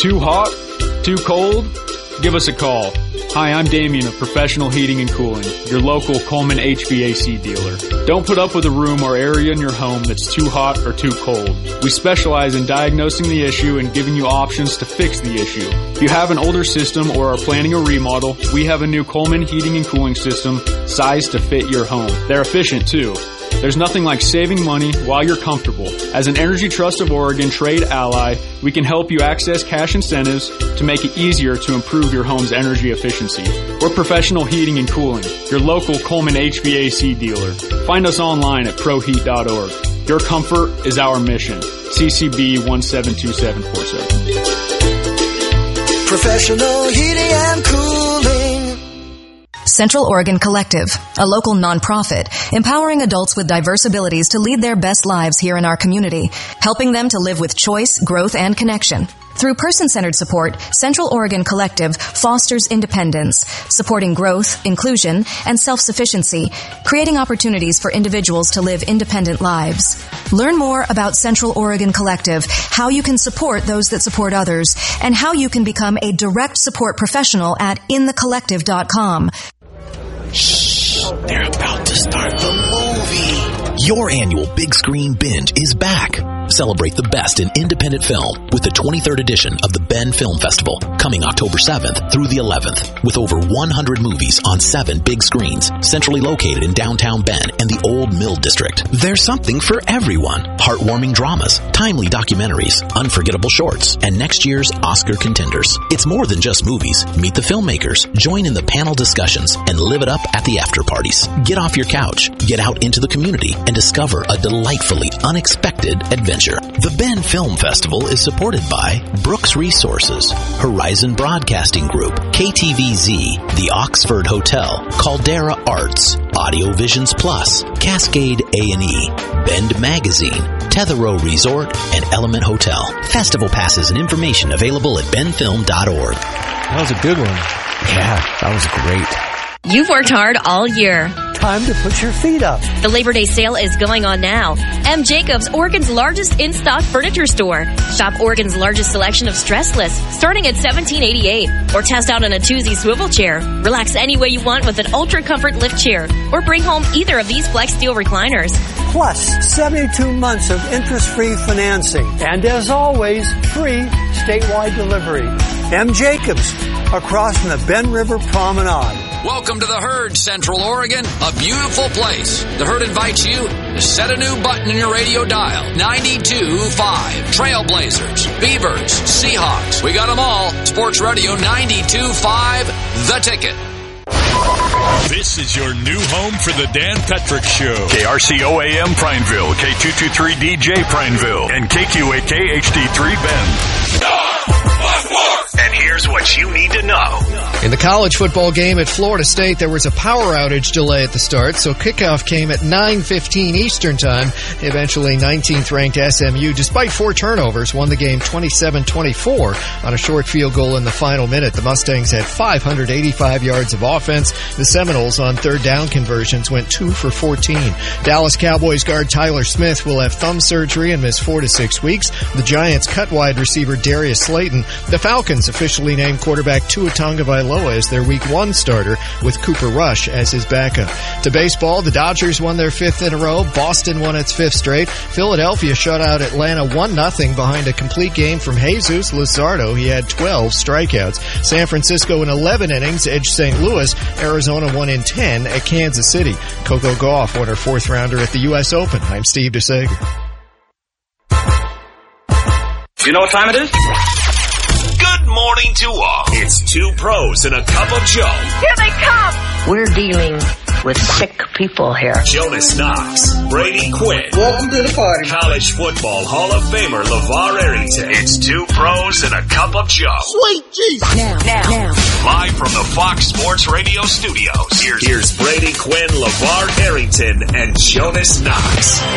too hot? Too cold? Give us a call. Hi, I'm Damien of Professional Heating and Cooling, your local Coleman HVAC dealer. Don't put up with a room or area in your home that's too hot or too cold. We specialize in diagnosing the issue and giving you options to fix the issue. If you have an older system or are planning a remodel, we have a new Coleman heating and cooling system sized to fit your home. They're efficient too. There's nothing like saving money while you're comfortable. As an Energy Trust of Oregon trade ally, we can help you access cash incentives to make it easier to improve your home's energy efficiency. We're Professional Heating and Cooling, your local Coleman HVAC dealer. Find us online at proheat.org. Your comfort is our mission. CCB 172747. Professional Heating and Cooling. Central Oregon Collective, a local nonprofit empowering adults with diverse abilities to lead their best lives here in our community, helping them to live with choice, growth, and connection. Through person-centered support, Central Oregon Collective fosters independence, supporting growth, inclusion, and self-sufficiency, creating opportunities for individuals to live independent lives. Learn more about Central Oregon Collective, how you can support those that support others, and how you can become a direct support professional at inthecollective.com. Shh, they're about to start the movie. Your annual big screen binge is back. Celebrate the best in independent film with the 23rd edition of the Bend Film Festival, coming October 7th through the 11th, with over 100 movies on 7 big screens, centrally located in downtown Bend and the Old Mill District. There's something for everyone. Heartwarming dramas, timely documentaries, unforgettable shorts, and next year's Oscar contenders. It's more than just movies. Meet the filmmakers, join in the panel discussions, and live it up at the after parties. Get off your couch, get out into the community, and discover a delightfully unexpected adventure. The Bend Film Festival is supported by Brooks Resources, Horizon Broadcasting Group, KTVZ, the Oxford Hotel, Caldera Arts, Audio Visions Plus, Cascade A&E, Bend Magazine, Tetherow Resort, and Element Hotel. Festival passes and information available at bendfilm.org. That was a good one. Yeah, that was great. You've worked hard all year. Time to put your feet up. The Labor Day sale is going on now. M. Jacobs, Oregon's largest in-stock furniture store. Shop Oregon's largest selection of stressless, starting at $17.88. Or test out an Atuzzi swivel chair. Relax any way you want with an Ultra Comfort lift chair. Or bring home either of these Flex Steel recliners. Plus, 72 months of interest-free financing. And as always, free statewide delivery. M. Jacobs, across from the Bend River Promenade. Welcome to the Herd, Central Oregon, a beautiful place. The Herd invites you to set a new button in your radio dial. 92.5. Trailblazers, Beavers, Seahawks. We got them all. Sports Radio 92.5, The Ticket. This is your new home for the Dan Petrick Show. KRCO-AM Prineville, K223DJ Prineville, and KQAK HD3 Bend. And here's what you need to know. In the college football game at Florida State, there was a power outage delay at the start, so kickoff came at 9:15 Eastern Time. Eventually, 19th-ranked SMU, despite 4 turnovers, won the game 27-24 on a short field goal in the final minute. The Mustangs had 585 yards of offense. The Seminoles on third down conversions went 2 for 14. Dallas Cowboys guard Tyler Smith will have thumb surgery and miss 4 to 6 weeks. The Giants cut wide receiver Darius Slayton. The Falcons officially named quarterback Tua Tagovailoa as their Week 1 starter, with Cooper Rush as his backup. To baseball, the Dodgers won their 5th in a row. Boston won its 5th straight. Philadelphia shut out Atlanta 1-0 behind a complete game from Jesus Luzardo. He had 12 strikeouts. San Francisco in 11 innings edged St. Louis. Arizona won in 10 at Kansas City. Coco Gauff won her 4th rounder at the U.S. Open. I'm Steve DeSager. Do you know what time it is? Good morning to all. It's 2 pros and a cup of Joe. Here they come. We're dealing with sick people here. Jonas Knox, Brady Quinn. Welcome to the party. College Football Hall of Famer LeVar Arrington. It's 2 pros and a cup of Joe. Sweet Jesus. Now. Live from the Fox Sports Radio studios. Here's Brady Quinn, LeVar Arrington, and Jonas Knox.